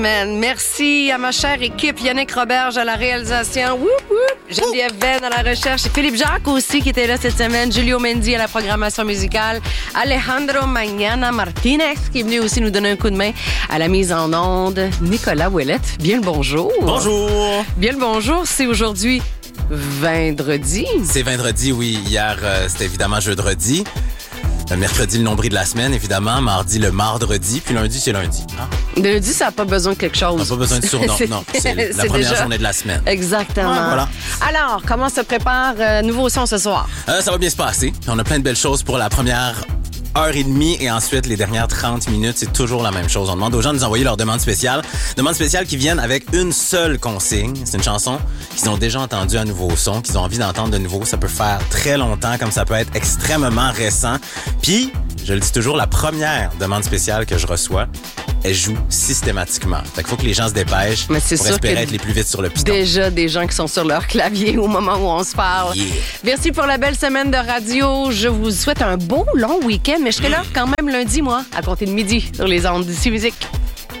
Merci à ma chère équipe, Yannick Roberge à la réalisation, Geneviève Venn à la recherche, et Philippe Jacques aussi qui était là cette semaine, Julio Mendy à la programmation musicale, Alejandro Mañana Martinez qui est venu aussi nous donner un coup de main à la mise en onde, Nicolas Ouellette. Bien le bonjour. Bonjour. Bien le bonjour, c'est aujourd'hui vendredi. C'est vendredi, oui. Hier, c'était évidemment jeudi. Le mercredi, le nombril de la semaine, évidemment. Mardi, le mardredi. Puis lundi, c'est lundi. Hein? Lundi, ça n'a pas besoin de quelque chose. Ça n'a pas besoin de surnom. Non, c'est la première journée de la semaine. Exactement. Ouais, voilà. Alors, comment se prépare Nouveau Son ce soir? Ça va bien se passer. On a plein de belles choses pour la première heure et demie et ensuite les dernières 30 minutes, c'est toujours la même chose. On demande aux gens de nous envoyer leurs demandes spéciales. Demandes spéciales qui viennent avec une seule consigne. C'est une chanson qu'ils ont déjà entendue à Nouveau Son, qu'ils ont envie d'entendre de nouveau. Ça peut faire très longtemps, comme ça peut être extrêmement récent. Puis, je le dis toujours, la première demande spéciale que je reçois, elle joue systématiquement. Fait qu'il faut que les gens se dépêchent pour espérer être les plus vite sur le piston. Déjà des gens qui sont sur leur clavier au moment où on se parle. Yeah. Merci pour la belle semaine de radio. Je vous souhaite un beau long week-end, mais je serai là quand même lundi, moi, à compter de midi sur les ondes d'ici musique.